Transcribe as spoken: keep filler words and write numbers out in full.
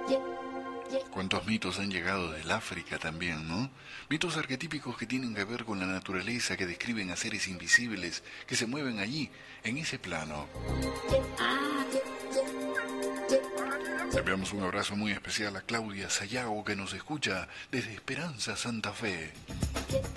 Cuántos mitos han llegado del África también, ¿no? Mitos arquetípicos que tienen que ver con la naturaleza, que describen a seres invisibles que se mueven allí, en ese plano. Le enviamos un abrazo muy especial a Claudia Sayago, que nos escucha desde Esperanza, Santa Fe.